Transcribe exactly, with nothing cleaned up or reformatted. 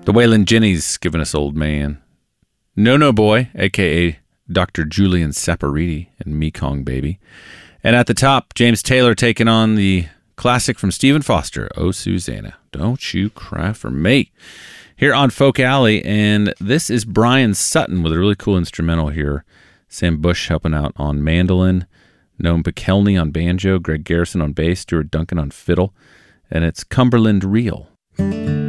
The Waylon Jennings giving us Old Man. No No Boy, a k a. Doctor Julian Saporiti and Mekong Baby. And at the top, James Taylor taking on the classic from Stephen Foster, Oh Susanna, Don't You Cry For Me, here on Folk Alley. And this is Brian Sutton with a really cool instrumental here. Sam Bush helping out on mandolin, Noam Pikelny on banjo, Greg Garrison on bass, Stuart Duncan on fiddle, and it's Cumberland Reel.